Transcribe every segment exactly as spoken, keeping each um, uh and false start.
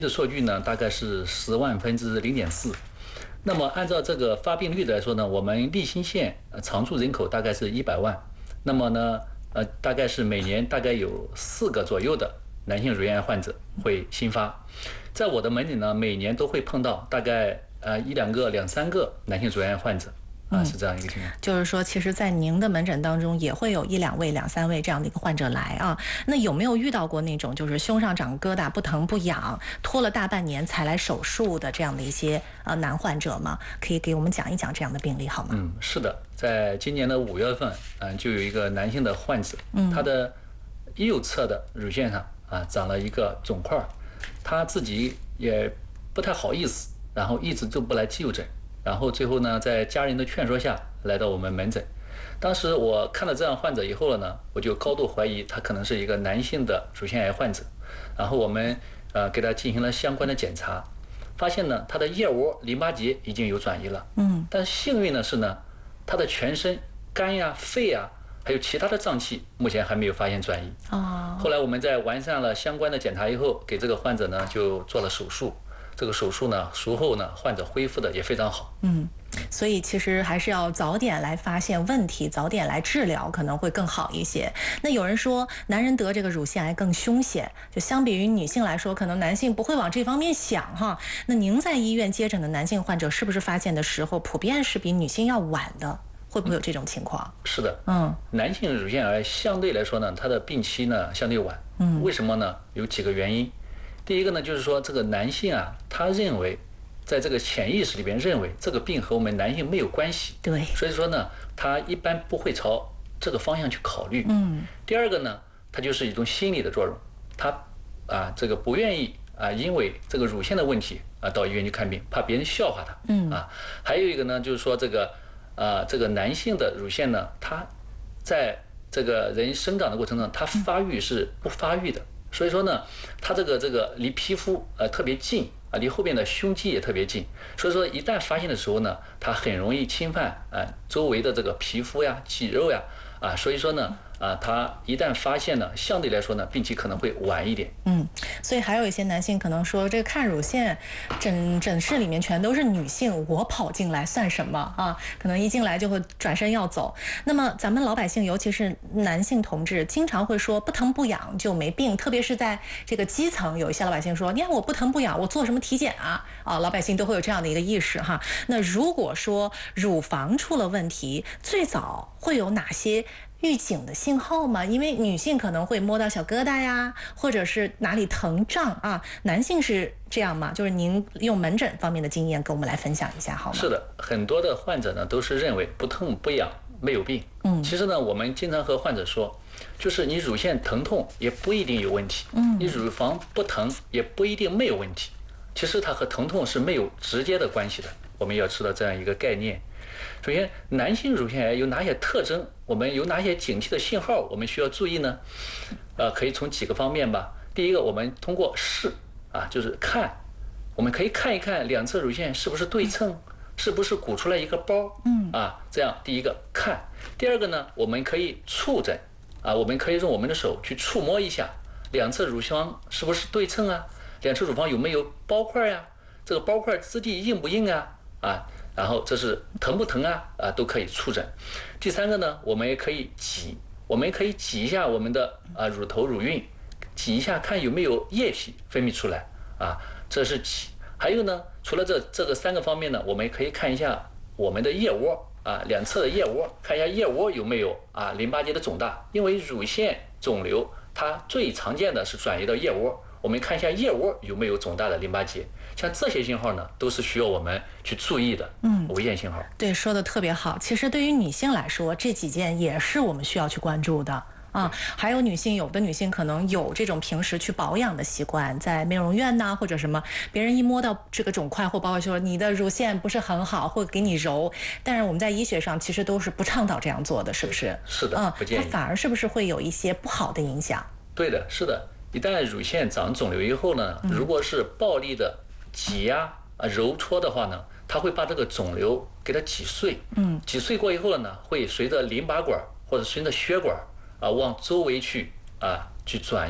的数据呢，大概是十万分之零点四。那么按照这个发病率来说呢，我们利辛县常住人口大概是一百万，那么呢，呃，大概是每年大概有四个左右的男性乳腺癌患者会新发。在我的门诊呢，每年都会碰到大概呃一两个、两三个男性乳腺癌患者。啊，是这样一个情况。 就是说，其实，在您的门诊当中，也会有一两位、两三位这样的一个患者来啊。那有没有遇到过那种就是胸上长疙瘩不疼不痒，拖了大半年才来手术的这样的一些呃男患者吗？可以给我们讲一讲这样的病例好吗？ 嗯，是的，在今年的五月份，嗯、呃，就有一个男性的患者，嗯，他的右侧的乳腺上啊长了一个肿块，他自己也不太好意思，然后一直就不来就诊。然后最后呢，在家人的劝说下来到我们门诊。当时我看了这样患者以后了呢，我就高度怀疑他可能是一个男性的乳腺癌患者。然后我们呃给他进行了相关的检查，发现呢他的腋窝淋巴结已经有转移了。嗯，但幸运的是呢，他的全身肝呀、肺呀，还有其他的脏器目前还没有发现转移。哦。后来我们在完善了相关的检查以后，给这个患者呢就做了手术。这个手术呢，术后呢，患者恢复的也非常好。 嗯，所以其实还是要早点来发现问题，早点来治疗，可能会更好一些。那有人说，男人得这个乳腺癌更凶险，就相比于女性来说，可能男性不会往这方面想哈。那您在医院接诊的男性患者，是不是发现的时候普遍是比女性要晚的？会不会有这种情况？ 嗯、是的，嗯，男性乳腺癌相对来说呢，它的病期呢相对晚。嗯，为什么呢？有几个原因。第一个呢，就是说这个男性啊，他认为，在这个潜意识里边认为这个病和我们男性没有关系， 对， 所以说呢，他一般不会朝这个方向去考虑。嗯。第二个呢，它就是一种心理的作用，他啊这个不愿意啊因为这个乳腺的问题啊到医院去看病，怕别人笑话他。嗯。啊，还有一个呢，就是说这个啊这个男性的乳腺呢，它在这个人生长的过程中，它发育是不发育的。所以说呢，它这个这个离皮肤呃特别近啊，离后边的胸肌也特别近。所以说一旦发现的时候呢，它很容易侵犯啊周围的这个皮肤呀、肌肉呀啊，所以说呢啊，它一旦发现呢，相对来说呢，病期可能会晚一点。 嗯，所以还有一些男性可能说，这个看乳腺诊诊室里面全都是女性，我跑进来算什么啊？可能一进来就会转身要走。那么咱们老百姓，尤其是男性同志，经常会说不疼不痒就没病，特别是在这个基层，有一些老百姓说，你看我不疼不痒，我做什么体检啊？啊，老百姓都会有这样的一个意识哈。那如果说乳房出了问题，最早会有哪些预警的信号吗？因为女性可能会摸到小疙瘩呀，或者是哪里疼胀啊，男性是这样吗？就是您用门诊方面的经验跟我们来分享一下好吗？ 是的，很多的患者呢都是认为不痛不痒没有病。嗯，其实呢，我们经常和患者说，就是你乳腺疼痛也不一定有问题，嗯，你乳房不疼也不一定没有问题。其实它和疼痛是没有直接的关系的，我们要知道这样一个概念。首先，男性乳腺癌有哪些特征？我们有哪些警惕的信号？我们需要注意呢？呃，可以从几个方面吧。第一个，我们通过视啊，就是看，我们可以看一看两侧乳腺是不是对称，是不是鼓出来一个包，嗯啊，这样第一个看。第二个呢，我们可以触诊啊，我们可以用我们的手去触摸一下两侧乳房是不是对称啊，两侧乳房有没有包块呀、啊？这个包块质地硬不硬啊？啊。然后这是疼不疼啊？啊，都可以触诊。第三个呢，我们也可以挤，我们可以挤一下我们的啊乳头乳晕，挤一下看有没有液体分泌出来啊，这是挤。还有呢，除了这这个三个方面呢，我们也可以看一下我们的腋窝啊，两侧的腋窝，看一下腋窝有没有啊淋巴结的肿大，因为乳腺肿瘤它最常见的是转移到腋窝。我们看一下腋窝有没有肿大的淋巴结，像这些信号呢，都是需要我们去注意的，嗯，危险信号。 对，说的特别好。其实对于女性来说，这几件也是我们需要去关注的啊。还有女性，有的女性可能有这种平时去保养的习惯，在美容院呐、啊、或者什么，别人一摸到这个肿块或包括说你的乳腺不是很好，会给你揉。但是我们在医学上其实都是不倡导这样做的，是不是？ 是的，嗯，不建议。 它反而是不是会有一些不好的影响？ 对的，是的。一旦乳腺长肿瘤以后呢，如果是暴力的挤压啊揉搓的话呢，它会把这个肿瘤给它挤碎。嗯，挤碎过以后呢，会随着淋巴管或者随着血管啊往周围去啊去转移。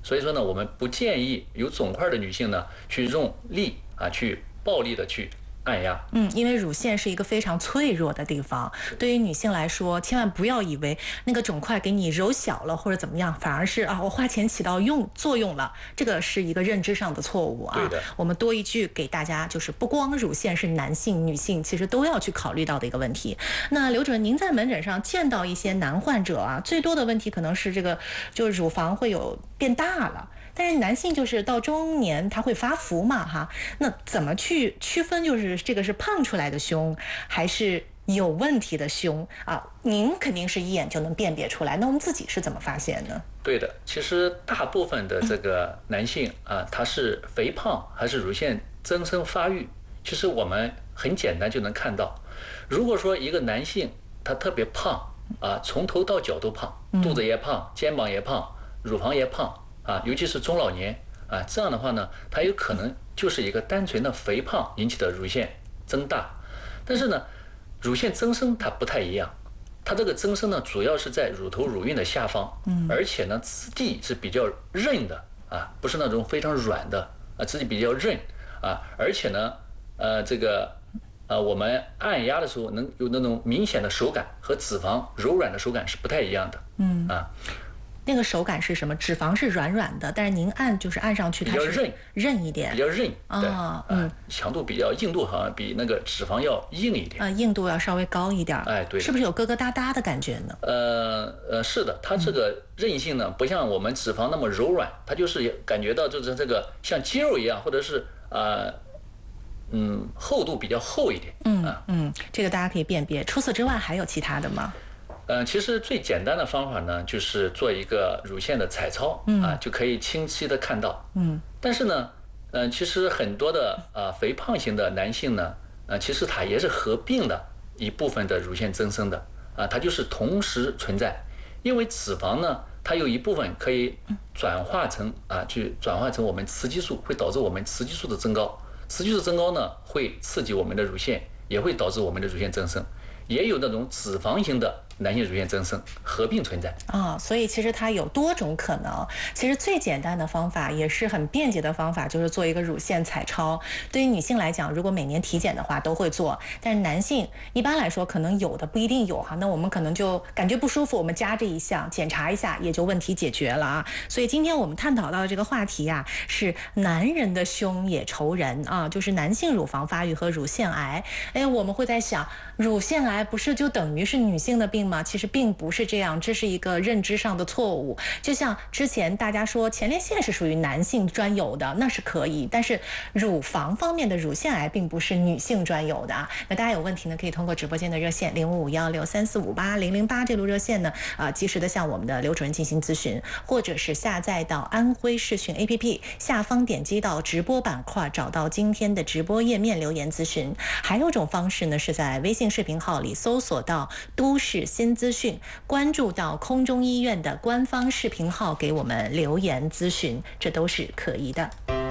所以说呢，我们不建议有肿块的女性呢去用力啊去暴力的去按压。 嗯，因为乳腺是一个非常脆弱的地方，对于女性来说，千万不要以为那个肿块给你揉小了或者怎么样，反而是啊我花钱起到用作用了，这个是一个认知上的错误啊。 对的， 我们多一句给大家，就是不光乳腺是男性、女性，其实都要去考虑到的一个问题。那刘主任，您在门诊上见到一些男患者啊，最多的问题可能是这个，就是乳房会有变大了。但是男性就是到中年他会发福嘛哈，那怎么去区分就是这个是胖出来的胸还是有问题的胸啊？您肯定是一眼就能辨别出来，那我们自己是怎么发现呢？ 对的，其实大部分的这个男性啊，他是肥胖还是乳腺增生发育，其实我们很简单就能看到。如果说一个男性他特别胖啊，从头到脚都胖，肚子也胖，肩膀也胖，乳房也胖。啊，尤其是中老年啊，这样的话呢，它有可能就是一个单纯的肥胖引起的乳腺增大。但是呢，乳腺增生它不太一样，它这个增生呢，主要是在乳头乳晕的下方，嗯，而且呢，质地是比较韧的啊，不是那种非常软的啊，质地比较韧啊，而且呢，呃，这个呃，我们按压的时候能有那种明显的手感，和脂肪柔软的手感是不太一样的，嗯啊。 那个手感是什么？脂肪是软软的，但是您按就是按上去它是韧韧一点， 比较韧啊，嗯， 强度比较硬度好像比那个脂肪要硬一点啊，硬度要稍微高一点， 哎，对， 是不是有疙疙瘩瘩的感觉呢？ 呃呃，是的，它这个韧性呢，不像我们脂肪那么柔软，它就是感觉到就是这个像肌肉一样，或者是呃嗯厚度比较厚一点， 嗯啊嗯，这个大家可以辨别。除此之外还有其他的吗？ 嗯，其实最简单的方法呢，就是做一个乳腺的彩超，嗯啊，就可以清晰的看到。嗯，但是呢，嗯，其实很多的呃肥胖型的男性呢，呃，其实他也是合并了一部分的乳腺增生的，啊，它就是同时存在。因为脂肪呢，它有一部分可以转化成啊，去转化成我们雌激素，会导致我们雌激素的增高。雌激素增高呢，会刺激我们的乳腺，也会导致我们的乳腺增生。也有那种脂肪型的男性乳腺增生合并存在啊、哦，所以其实它有多种可能。其实最简单的方法也是很便捷的方法，就是做一个乳腺彩超。对于女性来讲，如果每年体检的话都会做，但是男性一般来说可能有的不一定有哈。那我们可能就感觉不舒服，我们加这一项检查一下，也就问题解决了啊。所以今天我们探讨到的这个话题呀、啊，是男人的胸也愁人啊，就是男性乳房发育和乳腺癌。哎，我们会在想，乳腺癌不是就等于是女性的病吗？其实并不是这样，这是一个认知上的错误。就像之前大家说前列腺是属于男性专有的，那是可以，但是乳房方面的乳腺癌并不是女性专有的啊。那大家有问题呢，可以通过直播间的热线零五五幺六三四五八零零八这路热线呢，啊，及时的向我们的刘主任进行咨询，或者是下载到安徽视讯 A P P 下方点击到直播板块，找到今天的直播页面留言咨询。还有一种方式呢，是在微信视频号里搜索到都市新资讯，关注到空中医院的官方视频号，给我们留言咨询，这都是可以的。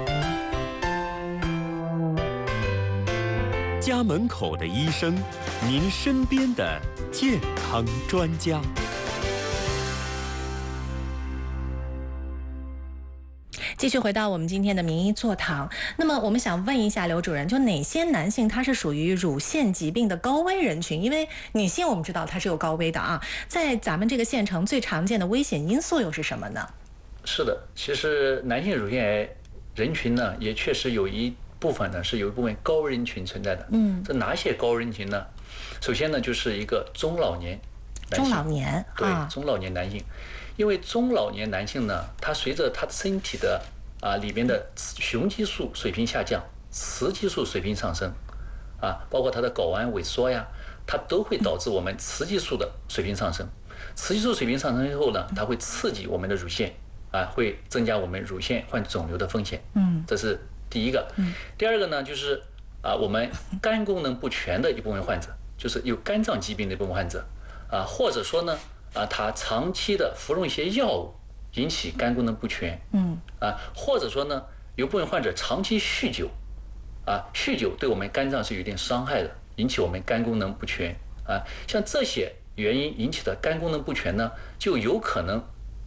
家门口的医生，您身边的健康专家。 继续回到我们今天的名医座堂，那么我们想问一下刘主任，就哪些男性他是属于乳腺疾病的高危人群？因为女性我们知道它是有高危的啊，在咱们这个县城最常见的危险因素又是什么呢？ 是的，其实男性乳腺癌人群呢，也确实有一部分呢是有一部分高危人群存在的。嗯，这哪些高危人群呢？首先呢，就是一个中老年男性， 中老年， 对，啊、中老年男性。因为中老年男性呢，他随着他的身体的啊里面的雄激素水平下降，雌激素水平上升，啊，包括他的睾丸萎缩呀，它都会导致我们雌激素的水平上升。雌激素水平上升以后呢，它会刺激我们的乳腺，啊，会增加我们乳腺患肿瘤的风险。嗯，这是第一个。嗯，第二个呢，就是啊，我们肝功能不全的一部分患者，就是有肝脏疾病的一部分患者，啊，或者说呢。啊，他长期的服用一些药物，引起肝功能不全，嗯，啊，或者说呢，有部分患者长期酗酒，啊，酗酒对我们肝脏是有一定伤害的，引起我们肝功能不全，啊，像这些原因引起的肝功能不全呢，就有可能啊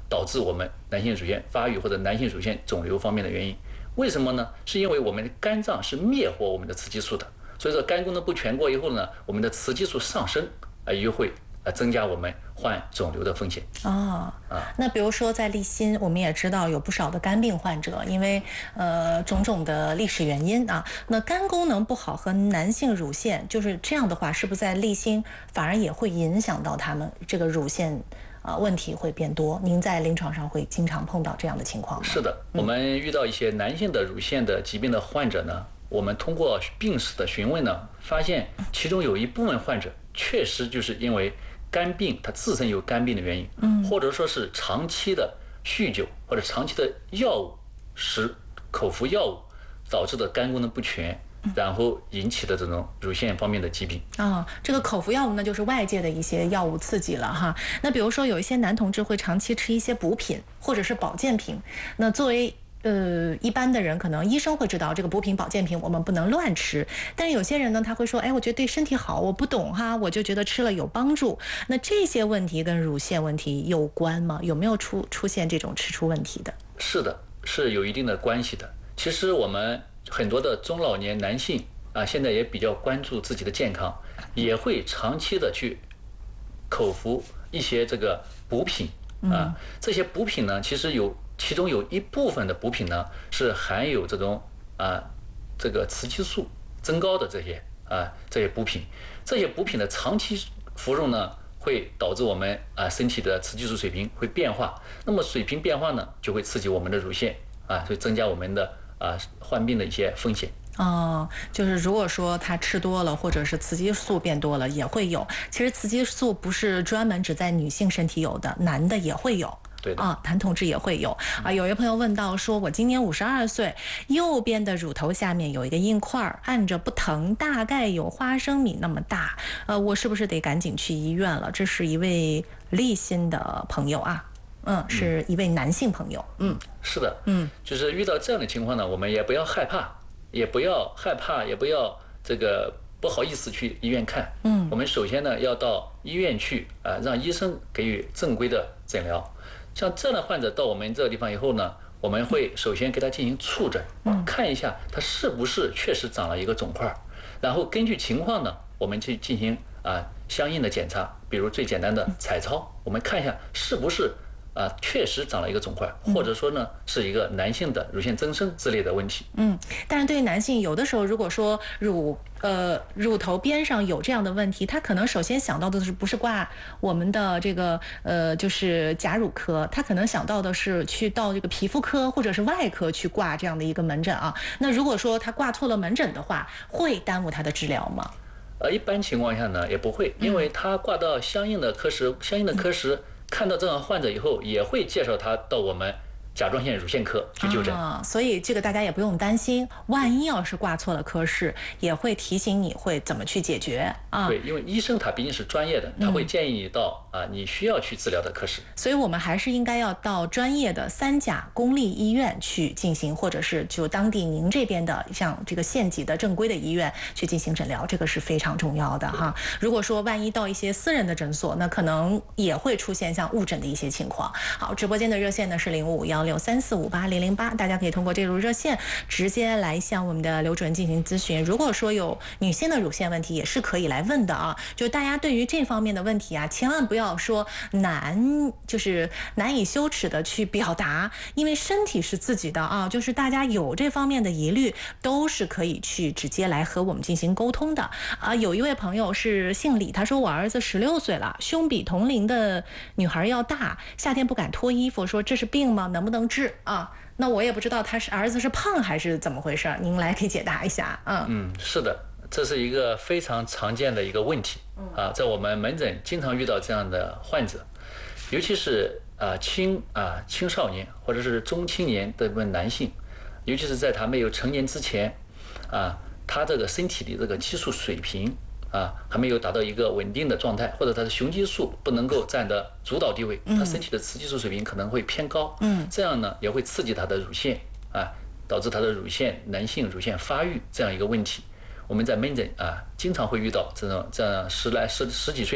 导致我们男性乳腺发育或者男性乳腺肿瘤方面的原因。为什么呢？是因为我们的肝脏是灭活我们的雌激素的，所以说肝功能不全过以后呢，我们的雌激素上升，啊，又会呃增加我们患肿瘤的风险。 哦，啊，那比如说在立新，我们也知道有不少的肝病患者，因为呃种种的历史原因啊，那肝功能不好和男性乳腺就是这样的话，是不是在立新反而也会影响到他们这个乳腺？啊，问题会变多。您在临床上会经常碰到这样的情况吗？ 是的，我们遇到一些男性的乳腺的疾病的患者呢，我们通过病史的询问呢，发现其中有一部分患者确实就是因为肝病，它自身有肝病的原因，嗯，或者说是长期的酗酒或者长期的药物食口服药物导致的肝功能不全。然后引起的这种乳腺方面的疾病啊、哦，这个口服药物呢，就是外界的一些药物刺激了哈。那比如说有一些男同志会长期吃一些补品或者是保健品，那作为呃一般的人，可能医生会知道这个补品保健品我们不能乱吃，但是有些人呢，他会说，哎，我觉得对身体好，我不懂哈，我就觉得吃了有帮助。那这些问题跟乳腺问题有关吗？有没有出出现这种吃出问题的？ 是的，是有一定的关系的。其实我们很多的中老年男性啊，现在也比较关注自己的健康，也会长期的去口服一些这个补品啊。这些补品呢，其实有其中有一部分的补品呢是含有这种啊这个雌激素增高的这些啊这些补品。这些补品的长期服用呢，会导致我们啊身体的雌激素水平会变化。那么水平变化呢，就会刺激我们的乳腺啊，会增加我们的啊患病的一些风险。 哦，就是如果说他吃多了，或者是雌激素变多了，也会有。其实雌激素不是专门只在女性身体有的，男的也会有。 对的啊，男同志也会有啊。有一位朋友问到说，我今年五十二岁，右边的乳头下面有一个硬块，按着不疼，大概有花生米那么大，呃，我是不是得赶紧去医院了？这是一位立新的朋友啊。嗯，是一位男性朋友。嗯， 是的，嗯，就是遇到这样的情况呢，我们也不要害怕，也不要害怕，也不要这个不好意思去医院看。嗯，我们首先呢要到医院去啊、呃，让医生给予正规的诊疗。像这样的患者到我们这个地方以后呢，我们会首先给他进行触诊，看一下他是不是确实长了一个肿块，然后根据情况呢，我们去进行啊、呃、相应的检查，比如最简单的彩超，我们看一下是不是。啊，确实长了一个肿块，或者说呢是一个男性的乳腺增生之类的问题。 嗯，但是对于男性，有的时候如果说乳呃乳头边上有这样的问题，他可能首先想到的是不是挂我们的这个呃就是假乳科，他可能想到的是去到这个皮肤科或者是外科去挂这样的一个门诊啊。那如果说他挂错了门诊的话，会耽误他的治疗吗？ 呃，一般情况下呢也不会，因为他挂到相应的科室，相应的科室。看到这样患者以后，也会介绍他到我们甲状腺乳腺科去就诊啊，所以这个大家也不用担心，万一要是挂错了科室，也会提醒你会怎么去解决啊。 对，因为医生他毕竟是专业的，他会建议你到啊你需要去治疗的科室。 所以我们还是应该要到专业的三甲公立医院去进行，或者是就当地您这边的像这个县级的正规的医院去进行诊疗，这个是非常重要的哈。如果说万一到一些私人的诊所，那可能也会出现像误诊的一些情况。好，直播间的热线呢是零五幺六三四五八零零八，大家可以通过这路热线直接来向我们的刘主任进行咨询。如果说有女性的乳腺问题，也是可以来问的啊。就大家对于这方面的问题啊，千万不要说难，就是难以羞耻的去表达，因为身体是自己的啊。就是大家有这方面的疑虑，都是可以去直接来和我们进行沟通的啊。有一位朋友是姓李，他说我儿子十六岁了，胸比同龄的女孩要大，夏天不敢脱衣服，说这是病吗？能不能治啊？那我也不知道他是儿子是胖还是怎么回事，您来给解答一下。嗯嗯，是的，这是一个非常常见的一个问题啊，在我们门诊经常遇到这样的患者，尤其是啊青啊青少年或者是中青年的男性，尤其是在他没有成年之前啊，他这个身体的这个激素水平啊还没有达到一个稳定的状态，或者他的雄激素不能够占得主导地位，他身体的雌激素水平可能会偏高，嗯，这样呢也会刺激他的乳腺啊，导致他的乳腺男性乳腺发育这样一个问题。我们在门诊啊，经常会遇到这种这样十来十十几岁的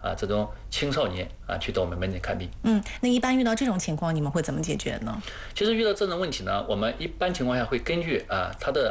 啊这种青少年啊去到我们门诊看病。 嗯，那一般遇到这种情况，你们会怎么解决呢？ 其实遇到这种问题呢，我们一般情况下会根据啊他的